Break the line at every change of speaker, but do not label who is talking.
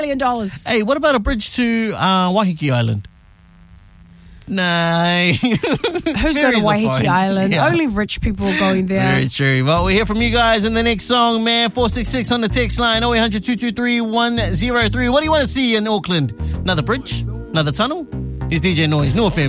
million.
Hey, what about a bridge to Waiheke Island? No.
Who's going to Waiheke Island?
Yeah.
Only rich people are going there.
Very true. Well, we'll hear from you guys in the next song, man. 466 on the text line, 0800 223 103. What do you want to see in Auckland? Another bridge? Another tunnel? It's DJ Noise, New FM.